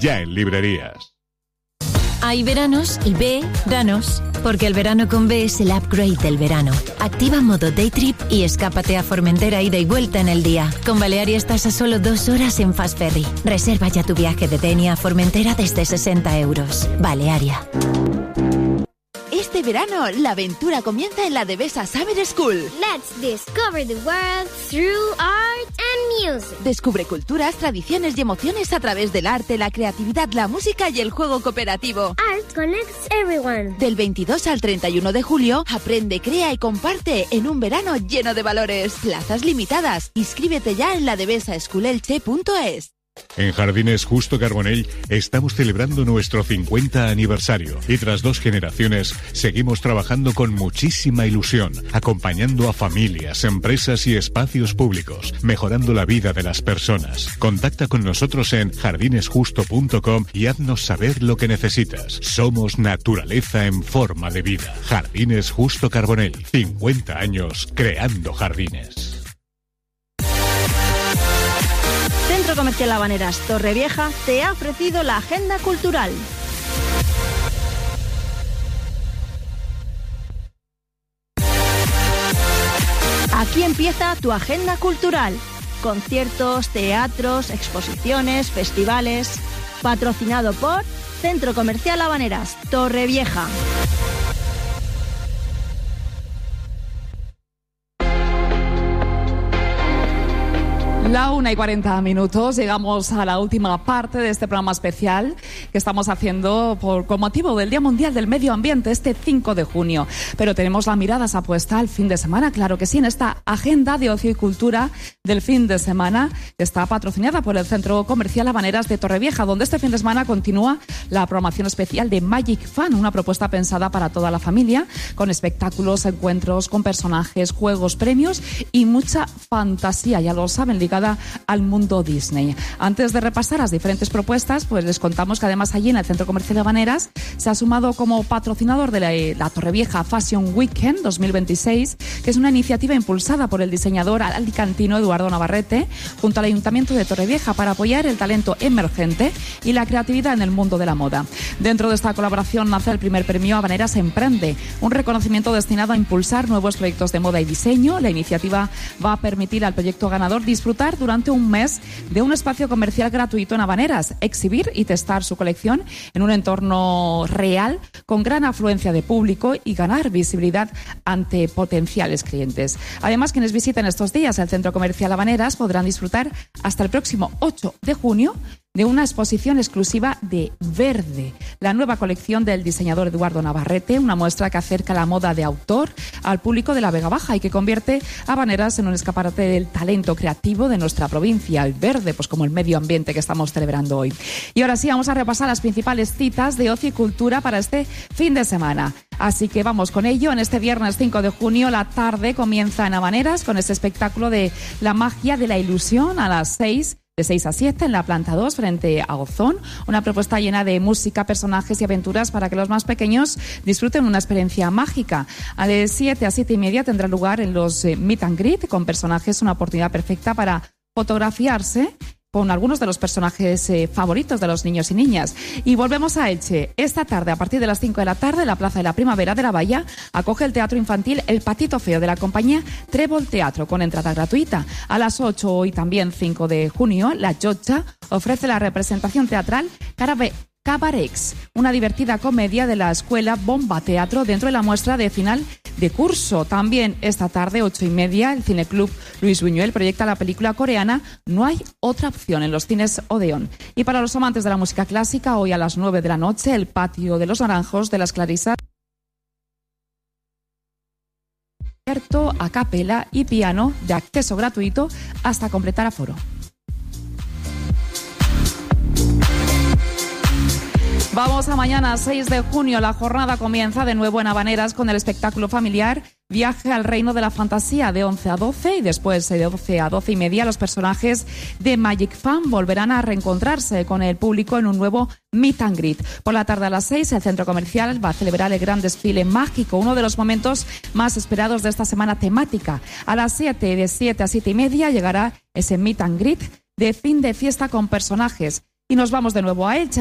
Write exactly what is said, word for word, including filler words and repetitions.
Ya en librerías. Hay veranos y veranos, porque el verano con B es el upgrade del verano. Activa modo Day Trip y escápate a Formentera ida y vuelta en el día. Con Balearia estás a solo dos horas en Fast Ferry. Reserva ya tu viaje de Denia a Formentera desde sesenta euros. Balearia. Este verano, la aventura comienza en la Devesa Summer School. Let's discover the world through art and music. Descubre culturas, tradiciones y emociones a través del arte, la creatividad, la música y el juego cooperativo. Art connects everyone. Del veintidós al treinta y uno de julio, aprende, crea y comparte en un verano lleno de valores. Plazas limitadas. Inscríbete ya en la devesa school elche punto es. En Jardines Justo Carbonell estamos celebrando nuestro cincuenta aniversario y tras dos generaciones seguimos trabajando con muchísima ilusión, acompañando a familias, empresas y espacios públicos, mejorando la vida de las personas. Contacta con nosotros en jardines justo punto com y haznos saber lo que necesitas. Somos naturaleza en forma de vida. Jardines Justo Carbonell, cincuenta años creando jardines. Centro Comercial Habaneras Torrevieja te ha ofrecido la agenda cultural. Aquí empieza tu agenda cultural. Conciertos, teatros, exposiciones, festivales. Patrocinado por Centro Comercial Habaneras Torrevieja. La una y cuarenta minutos, llegamos a la última parte de este programa especial que estamos haciendo por, con motivo del Día Mundial del Medio Ambiente, este cinco de junio. Pero tenemos la mirada apuesta al fin de semana, claro que sí, en esta agenda de ocio y cultura del fin de semana. Está patrocinada por el Centro Comercial Habaneras de Torrevieja, donde este fin de semana continúa la programación especial de Magic Fan, una propuesta pensada para toda la familia, con espectáculos, encuentros con personajes, juegos, premios y mucha fantasía, ya lo saben, ligada al mundo Disney. Antes de repasar las diferentes propuestas, pues les contamos que además allí en el Centro Comercial de Habaneras se ha sumado como patrocinador de la, la Torrevieja Fashion Weekend dos mil veintiséis, que es una iniciativa impulsada por el diseñador alicantino Eduardo Navarrete junto al Ayuntamiento de Torrevieja para apoyar el talento emergente y la creatividad en el mundo de la moda. Dentro de esta colaboración nace el primer premio Habaneras Emprende, un reconocimiento destinado a impulsar nuevos proyectos de moda y diseño. La iniciativa va a permitir al proyecto ganador disfrutar durante un mes de un espacio comercial gratuito en Habaneras, exhibir y testar su colección en un entorno real con gran afluencia de público y ganar visibilidad ante potenciales clientes. Además, quienes visiten estos días el Centro Comercial Habaneras podrán disfrutar hasta el próximo ocho de junio de una exposición exclusiva de Verde, la nueva colección del diseñador Eduardo Navarrete, una muestra que acerca la moda de autor al público de la Vega Baja y que convierte a Habaneras en un escaparate del talento creativo de nuestra provincia, el verde, pues como el medio ambiente que estamos celebrando hoy. Y ahora sí, vamos a repasar las principales citas de ocio y cultura para este fin de semana. Así que vamos con ello. En este viernes cinco de junio, la tarde comienza en Habaneras con ese espectáculo de la magia de la ilusión a las seis. De seis a siete en la planta dos frente a Ozón, una propuesta llena de música, personajes y aventuras para que los más pequeños disfruten una experiencia mágica. A de siete a siete y media tendrá lugar en los eh, Meet and Greet con personajes, una oportunidad perfecta para fotografiarse con algunos de los personajes eh, favoritos de los niños y niñas. Y volvemos a Elche. Esta tarde, a partir de las cinco de la tarde, la Plaza de la Primavera de la Bahía acoge el teatro infantil El Patito Feo de la compañía Trébol Teatro, con entrada gratuita. A las ocho y también cinco de junio, La Chocha ofrece la representación teatral Carabe Cabarex, una divertida comedia de la escuela Bomba Teatro dentro de la muestra de final de curso. También esta tarde, ocho y media, el Cineclub Luis Buñuel proyecta la película coreana No hay otra opción en los cines Odeón. Y para los amantes de la música clásica, hoy a las nueve de la noche, el Patio de los Naranjos de las Clarisas, concierto a capela y piano de acceso gratuito hasta completar aforo. Vamos a mañana, seis de junio. La jornada comienza de nuevo en Habaneras con el espectáculo familiar Viaje al Reino de la Fantasía de once a doce y después de doce a doce y media los personajes de Magic Fan volverán a reencontrarse con el público en un nuevo Meet and Greet. Por la tarde a las seis el centro comercial va a celebrar el gran desfile mágico, uno de los momentos más esperados de esta semana temática. A las siete, de siete a siete y media llegará ese Meet and Greet de fin de fiesta con personajes. y nos vamos de nuevo a Elche.